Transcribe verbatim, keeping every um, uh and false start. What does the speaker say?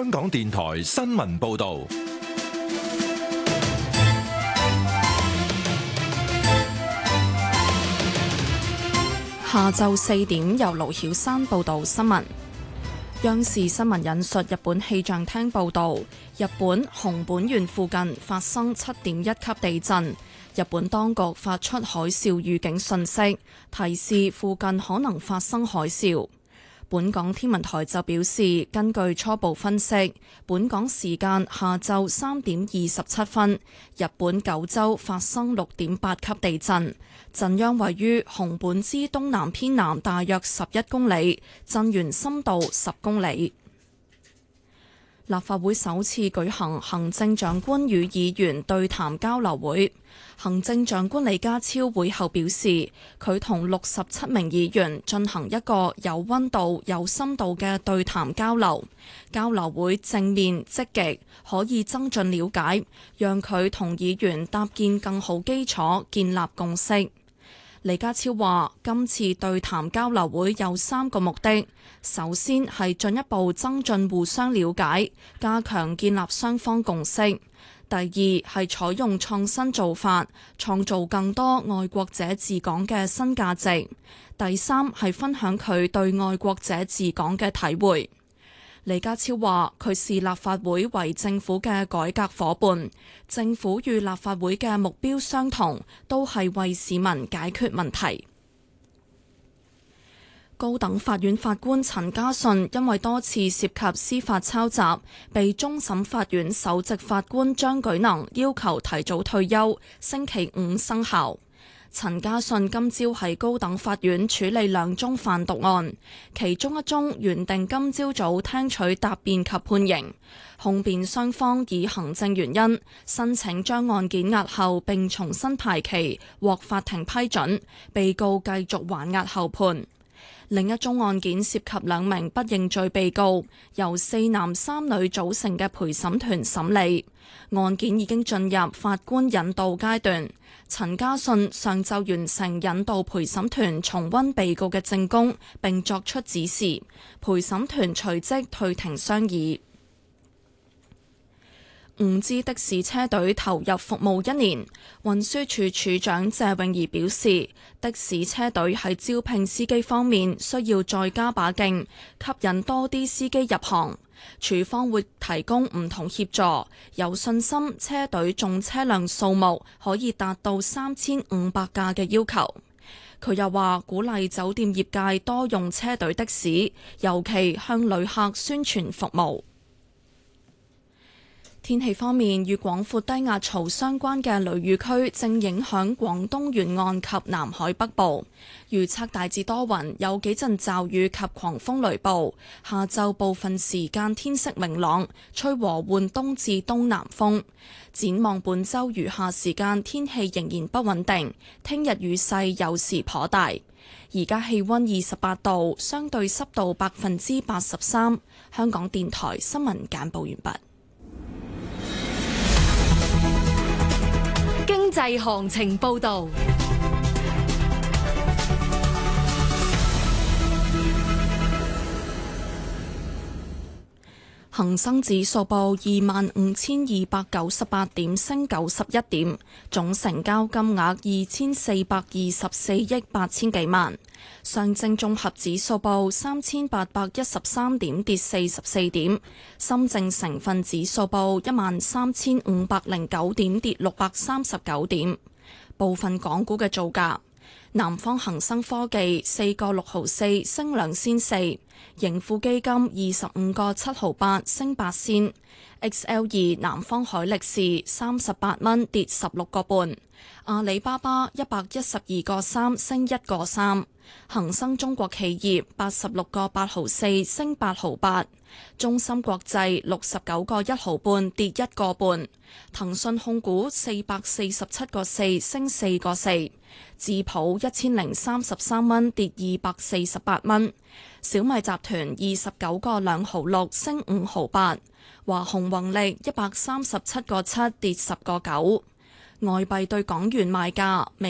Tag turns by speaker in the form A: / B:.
A: 香港電台新聞報道。
B: 下晝四點，由盧曉珊報道新聞。央視新聞引述日本氣象廳報道，日本熊本縣附近發生七點一級地震，日本當局發出海嘯預警信息，提示附近可能發生海嘯。本港天文台就表示，根據初步分析，本港時間下晝三點二十七分，日本九州發生六點八級地震，震央位於熊本之東南偏南大約十一公里，震源深度十公里。立法會首次舉行行政長官與議員對談交流會，行政長官李家超會後表示，佢同六十七名議員進行一個有溫度、有深度嘅對談交流，交流會正面積極，可以增進了解，讓佢同議員搭建更好基礎，建立共識。李家超話：今次對談交流會有三個目的，首先係進一步增進互相了解，加強建立雙方共識；第二係採用創新做法，創造更多愛國者治港嘅新價值；第三係分享佢對愛國者治港嘅體會。李家超話：佢視立法會為政府嘅改革夥伴，政府與立法會嘅目標相同，都係為市民解決問題。高等法院法官陳家信因為多次涉及司法抄襲，被終審法院首席法官張舉能要求提早退休，星期五生效。陳家信今朝喺高等法院處理兩宗販毒案，其中一宗原定今朝早聽取答辯及判刑，控辯雙方以行政原因申請將案件押後並重新排期，獲法庭批准，被告繼續還押候判。另一宗案件涉及兩名不認罪被告，由四男三女組成嘅陪審團審理，案件已經進入法官引導階段。陳家信上晝完成引導陪審團重溫被告嘅證供，並作出指示，陪審團隨即退庭商議。五支的士車隊投入服務一年，運輸署署長謝永儀表示，的士車隊喺招聘司機方面需要再加把勁，吸引多啲司機入行。署方會提供唔同協助，有信心車隊總車輛數目可以達到三千五百架嘅要求。佢又話，鼓勵酒店業界多用車隊的士，尤其向旅客宣傳服務。天氣方面，與廣闊低壓槽相關嘅雷雨區正影響廣東沿岸及南海北部，預測大致多雲，有幾陣驟雨及狂風雷暴。下晝部分時間天色明朗，吹和緩東至東南風。展望本週餘下時間天氣仍然不穩定，聽日雨勢有時頗大。而家氣溫二十八度，相對濕度百分之八十三。香港電台新聞簡報完畢。
C: 經濟行情報道。
B: 恒生指數報二萬五千二百九十八點，升九十一點，總成交金額二千四百二十四億八千幾萬。上證綜合指數報三千八百一十三點，跌四十四點。深證成分指數報一萬三千五百零九點，跌六百三十九點。部分港股嘅造價。南方恒生科技四個六毫四升兩仙四，盈富基金二十五個七毫八升八仙 ，X L 二南方海力士三十八蚊跌十六個半，阿里巴巴一百一十二個三升一個三，恒生中國企業八十六個八毫四升八毫八，中芯國際六十九個一毫半跌一個半，騰訊控股四百四十七個四升四個四。智普一千零三十三蚊跌二百四十八蚊，小米集團二十九個兩毫六升五毫八，華虹宏力一百三十七個七跌十個九。外幣對港元賣價。